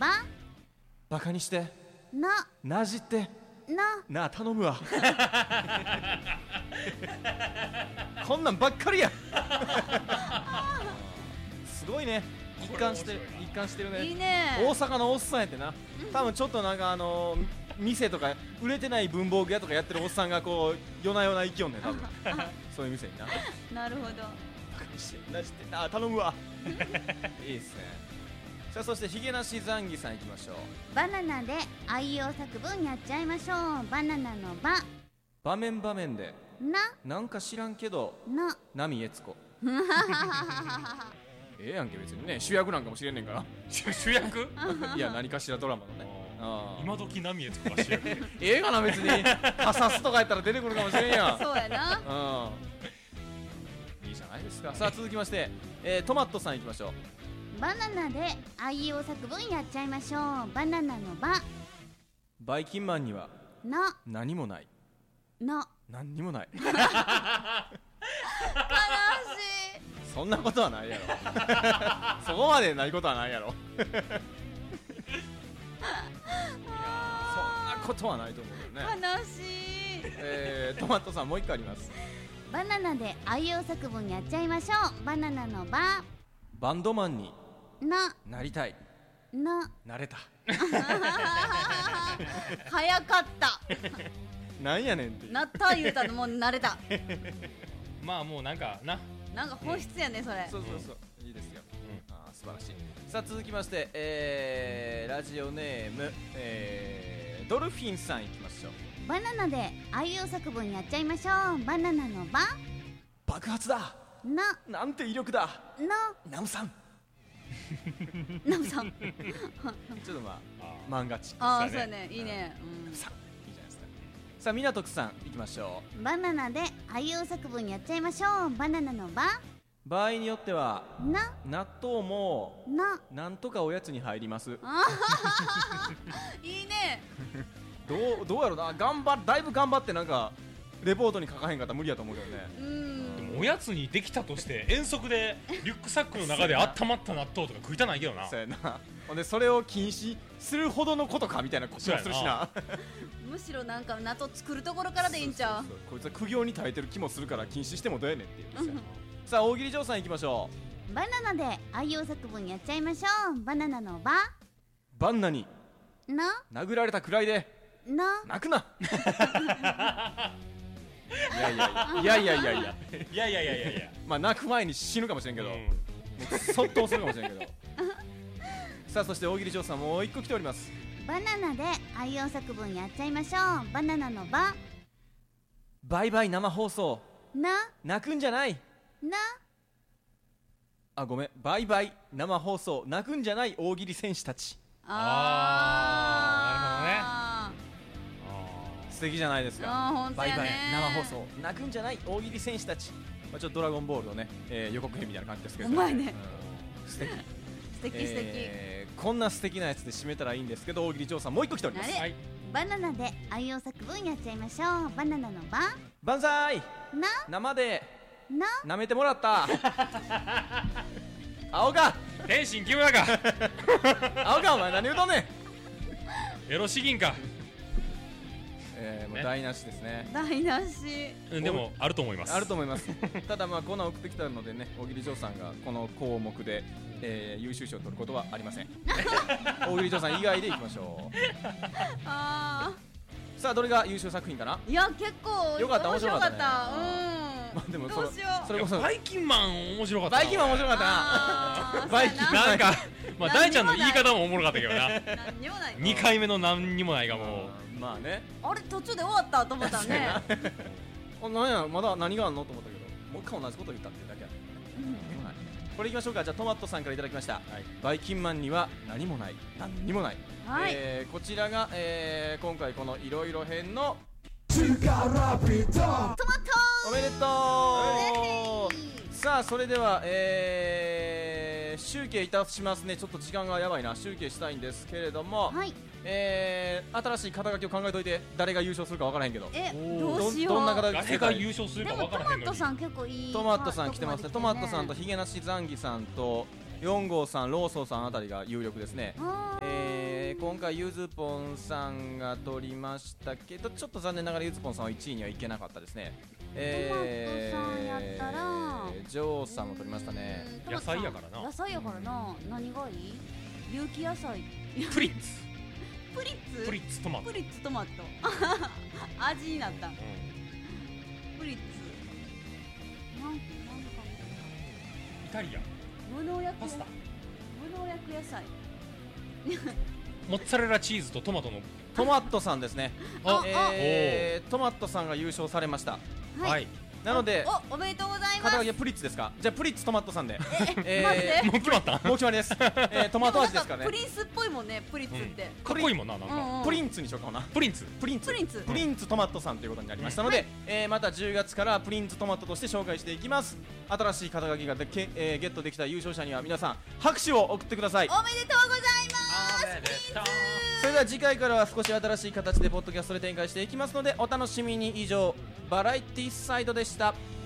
ばバカにしてななじってなあ頼むわこんなんばっかりやすごいね、一貫してるね。 いいね。 大阪のおっさんやってな、多分ちょっとなんか店とか売れてない文房具屋とかやってるおっさんがこう夜な夜な行きよんねん多分そういう店にな。 なるほど。 バカにしてなじってなあ頼むわいいっすね。さあそしてヒゲなしザンギさんいきましょう。 バナナで愛用作文やっちゃいましょう。バナナのば場面場面でななんか知らんけど波悦子ええやんけ別にね、主役なんかもしれんねんから主役いや何かしらドラマのね。 今時波悦子が主役ええかな別にカサスとかやったら出てくるかもしれんやんそうやな。 いいじゃないですか。さあ続きまして、トマトさんいきましょう。 バナナで愛用作文やっちゃいましょう。バナナのばバイキンマンには何もない何にもない悲しい。 そんなことはないやろそこまでないことはないやろそんなことはないと思うよね。 悲しい。 トマトさんもう一個あります。 バナナで愛用作文やっちゃいましょう。バナナのばバンドマンになりたいなれた早かったなんやねんってなった言うたのもう慣れたまあもうなんか本質やねそれ。 そういいですよ、素晴らしい。さあ続きまして、ラジオネーム、ドルフィンさんいきましょう。 バナナで愛用作文やっちゃいましょう。バナナのば爆発だなんて威力だナムさんナムさんちょっと漫画チックああそうやね、いいね。 ナムさんいいじゃないですか。さあ港区さんいきましょう。バナナで愛用作文やっちゃいましょう。バナナのば場合によっては納豆もなんとかおやつに入りますいいねどうやろな、だいぶ頑張ってなんかレポートに書かへんかったら無理やと思うけどね。 でもおやつにできたとして遠足でリュックサックの中で温まった納豆とか食いたないけどな。 そうやな。ほんでそれを禁止するほどのことかみたいなこともするしなむしろなんか納豆作るところからでいいんちゃう。 こいつは苦行に耐えてる気もするから禁止してもどうやねんっていうさあ大喜利嬢さんいきましょう。バナナで愛用作文やっちゃいましょう。バナナのばバンナに殴られたくらいで泣くないやまあ泣く前に死ぬかもしれんけど、そっとするかもしれんけどさあそして大喜利嬢さんもう一個来ております。 バナナで愛用作文やっちゃいましょう。バナナのばバイバイ生放送泣くんじゃないごめん、バイバイ生放送泣くんじゃない大喜利選手たち。 なるほどね。 素敵じゃないですか。バイバイ生放送泣くんじゃない大喜利選手たち。ちょっとドラゴンボールのね、予告編みたいな感じですけど、 うまいね。 素敵素敵こんな素敵なやつで締めたらいいんですけど、大喜利嬢さんもう一個来ております。 バナナで愛用作文やっちゃいましょう。バナナのば万歳生で舐めてもらった青か天心木村か青かお前何言うとんねんエロ詩吟か。 もう台無しですね。 台無し。 でもあると思います。 あると思います。ただコーナー送ってきたのでね、大喜利嬢さんがこの項目で、優秀賞を取ることはありません大喜利嬢さん以外でいきましょうさあどれが優秀作品かな。 いや結構よかった、面白かったね。 でもどうしよう。それこそバイキンマン面白かった。 バイキンマン面白かったな。バイキンマンなんか大ちゃんの言い方もおもろかったけどな。 何にもない。 2回目の何にもないがもうまあね。 あれ途中で終わったと思ったねなんやまだ何があんのと思ったけど、もう一回同じこと言ったってだけやったね。これいきましょうか。じゃあトマトさんからいただきました、バイキンマンには何もない何にもない、こちらが、今回このいろいろ編のトマトおめでとう。さあそれでは、集計いたしますね。ちょっと時間がやばいな。集計したいんですけれども、新しい肩書きを考えといて。誰が優勝するか分からへんけど、 どうしよう。 どんな肩書き誰が優勝するか分からへんのに。 トマトさん結構いい。 トマトさん来てますね。トマトさんとヒゲなしザンギさんと4号さんローソーさんあたりが有力ですね。 今回ゆずぽんさんが取りましたけど、ちょっと残念ながらゆずぽんさんは1位にはいけなかったですね。 トマトさんやったらジョーさんも取りましたね。 野菜やからな。 野菜やからな。何がいい？有機野菜。 プリッツプリッツ？ プリッツトマト。 プリッツトマト。味になった。プリッツ。なんかイタリアン無農薬パスタ。 無農薬野菜。 モッツァレラチーズとトマトのトマトさんですね。 あトマトさんが優勝されました。 はいなのでおめでとうございます。 肩書きはプリッツですか？じゃあプリッツトマトさんで。 マジで？ もう決まったん。 もう決まりです。トマト味ですからね。 プリンスっぽいもんね、プリッツって。 かっこいいもんな、なんかプリンツにしようかな。 プリンツプリンツトマトさんということになりましたので、また10月からプリンツトマトとして紹介していきます。新しい肩書きがゲットできた優勝者には皆さん拍手を送ってください。 おめでとうございます。 おめでとう。 それでは次回からは少し新しい形でポッドキャストで展開していきますのでお楽しみに。以上バラエティサイドでした。